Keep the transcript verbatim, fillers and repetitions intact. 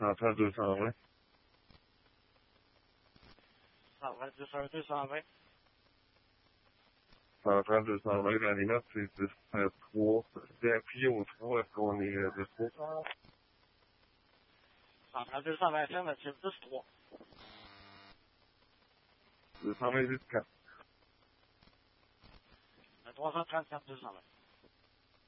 cent trente, deux cent vingt. cent vingt, deux cent vingt, deux cent vingt. cent trente, deux cent vingt, dans les notes, c'est dix trois. C'est appuyé au trois, est-ce qu'on est euh, dix trois? cent trente, deux cent vingt, affirmatif, dix trois. deux cent vingt, dix quatre. trois cent trente-quatre, deux cent vingt.